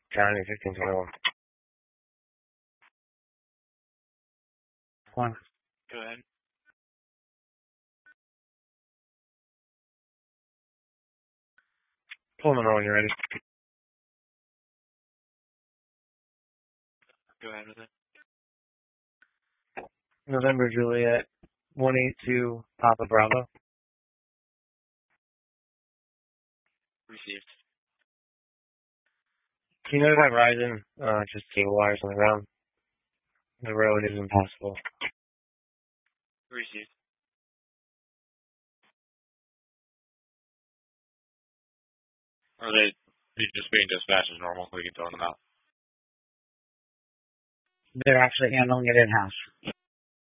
County 1521. One. Go ahead. Pull the when you're ready. Go ahead with it. November Juliet 182 Papa Bravo. Received. Can you notify Verizon? Just cable wires on the ground. The road is impassable. Received. Are they just being dispatched as normal? We can throw them out. They're actually handling it in-house.